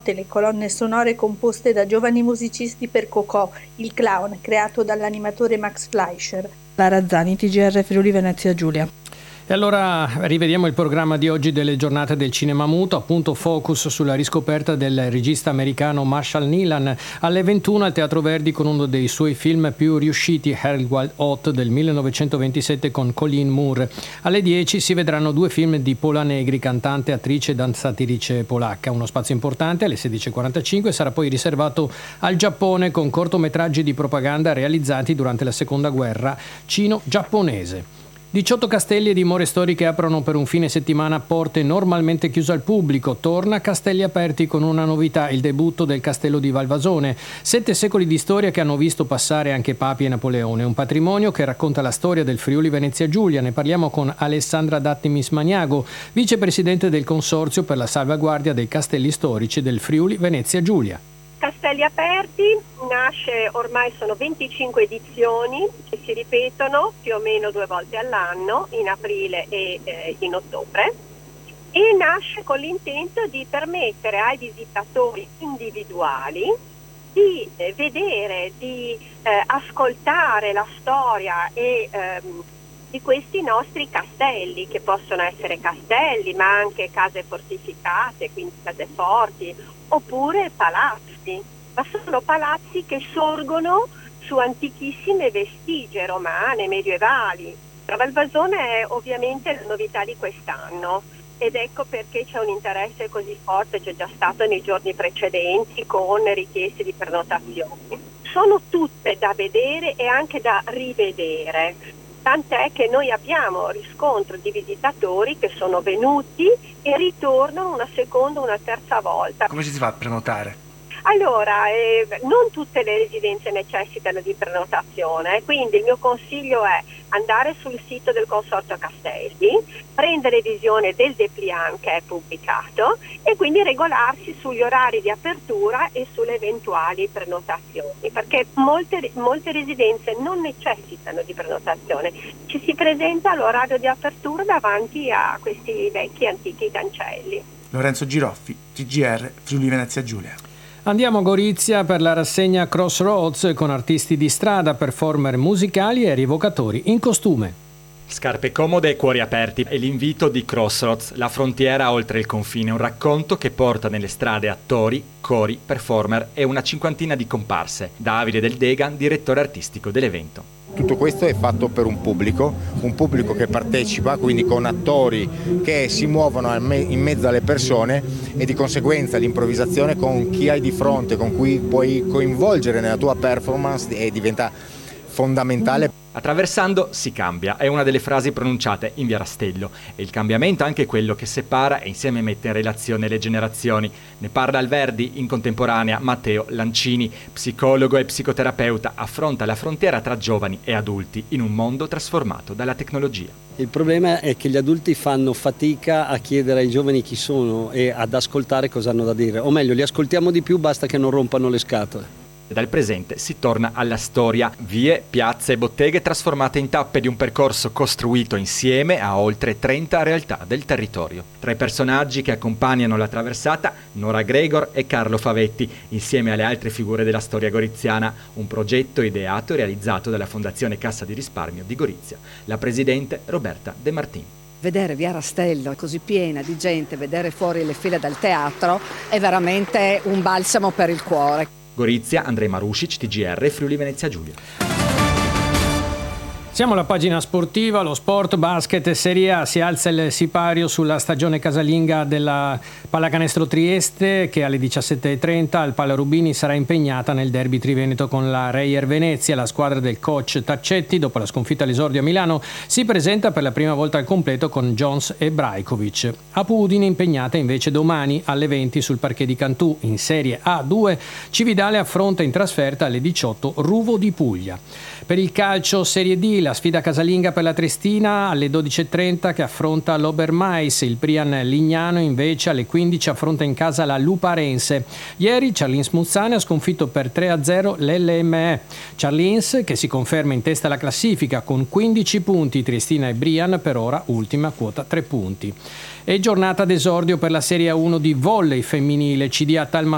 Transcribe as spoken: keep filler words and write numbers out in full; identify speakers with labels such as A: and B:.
A: Le colonne sonore composte da giovani musicisti per Cocò, il clown, creato dall'animatore Max Fleischer.
B: Lara Zani, T G R Friuli Venezia Giulia.
C: E allora rivediamo il programma di oggi delle giornate del cinema muto, appunto focus sulla riscoperta del regista americano Marshall Nelan. Alle ventuno al Teatro Verdi con uno dei suoi film più riusciti, Harold Wild Hot del millenovecentoventisette con Colleen Moore. Alle dieci si vedranno due film di Pola Negri, cantante, attrice e danzatrice polacca. Uno spazio importante alle sedici e quarantacinque sarà poi riservato al Giappone con cortometraggi di propaganda realizzati durante la seconda guerra cino-giapponese. diciotto castelli e dimore storiche aprono per un fine settimana porte normalmente chiuse al pubblico. Torna Castelli Aperti con una novità, il debutto del castello di Valvasone. Sette secoli di storia che hanno visto passare anche Papi e Napoleone. Un patrimonio che racconta la storia del Friuli Venezia Giulia. Ne parliamo con Alessandra Dattimis Magnago, vicepresidente del Consorzio per la salvaguardia dei castelli storici del Friuli Venezia Giulia.
D: Castelli Aperti nasce, ormai sono venticinque edizioni che si ripetono più o meno due volte all'anno, in aprile e eh, in ottobre, e nasce con l'intento di permettere ai visitatori individuali di eh, vedere, di eh, ascoltare la storia e ehm, di questi nostri castelli, che possono essere castelli ma anche case fortificate, quindi case forti, oppure palazzi, ma sono palazzi che sorgono su antichissime vestigie romane, medievali. Valvasone è ovviamente la novità di quest'anno ed ecco perché c'è un interesse così forte, c'è già stato nei giorni precedenti con richieste di prenotazioni. Sono tutte da vedere e anche da rivedere, tant'è che noi abbiamo riscontro di visitatori che sono venuti e ritornano una seconda, una terza volta.
E: Come ci si fa a prenotare?
D: Allora, eh, non tutte le residenze necessitano di prenotazione, quindi il mio consiglio è andare sul sito del Consorzio Castelli, prendere visione del dépliant che è pubblicato e quindi regolarsi sugli orari di apertura e sulle eventuali prenotazioni, perché molte, molte residenze non necessitano di prenotazione, ci si presenta all'orario di apertura davanti a questi vecchi antichi cancelli.
E: Lorenzo Giroffi, T G R Friuli Venezia Giulia.
C: Andiamo a Gorizia per la rassegna Crossroads con artisti di strada, performer musicali e rievocatori in costume.
F: Scarpe comode e cuori aperti è l'invito di Crossroads, la frontiera oltre il confine, un racconto che porta nelle strade attori, cori, performer e una cinquantina di comparse. Davide Del Degan, direttore artistico dell'evento.
G: Tutto questo è fatto per un pubblico, un pubblico che partecipa, quindi con attori che si muovono in mezzo alle persone e di conseguenza l'improvvisazione con chi hai di fronte, con cui puoi coinvolgere nella tua performance e diventa fondamentale.
F: Attraversando si cambia, è una delle frasi pronunciate in via Rastello e il cambiamento è anche quello che separa e insieme mette in relazione le generazioni. Ne parla al Verdi in contemporanea Matteo Lancini, psicologo e psicoterapeuta, affronta la frontiera tra giovani e adulti in un mondo trasformato dalla tecnologia.
H: Il problema è che gli adulti fanno fatica a chiedere ai giovani chi sono e ad ascoltare cosa hanno da dire, o meglio li ascoltiamo di più, basta che non rompano le scatole.
F: Dal presente si torna alla storia, vie, piazze e botteghe trasformate in tappe di un percorso costruito insieme a oltre trenta realtà del territorio. Tra i personaggi che accompagnano la traversata, Nora Gregor e Carlo Favetti, insieme alle altre figure della storia goriziana, un progetto ideato e realizzato dalla Fondazione Cassa di Risparmio di Gorizia. La presidente Roberta De Martin.
I: Vedere via Rastello così piena di gente, vedere fuori le file del teatro è veramente un balsamo per il cuore.
F: Gorizia, Andrej Marušić, T G R, Friuli Venezia Giulia.
C: Siamo alla pagina sportiva, lo sport, basket, Serie A, si alza il sipario sulla stagione casalinga della Pallacanestro Trieste che alle diciassette e trenta al Palla Rubini sarà impegnata nel derby triveneto con la Reyer Venezia. La squadra del coach Taccetti, dopo la sconfitta all'esordio a Milano, si presenta per la prima volta al completo con Jones e Brajkovic. Apu Udine impegnata invece domani alle venti sul parquet di Cantù. In Serie A due Cividale affronta in trasferta alle diciotto Ruvo di Puglia. Per il calcio Serie D, la sfida casalinga per la Triestina alle dodici e trenta che affronta l'Obermais. Il Prian Lignano invece alle quindici affronta in casa la Luparense. Ieri Charlins Muzzane ha sconfitto per tre a zero l'L M E. Charlins che si conferma in testa alla classifica con quindici punti, Triestina e Brian per ora ultima quota tre punti. E giornata d'esordio per la Serie A uno di volley femminile, C D A Talma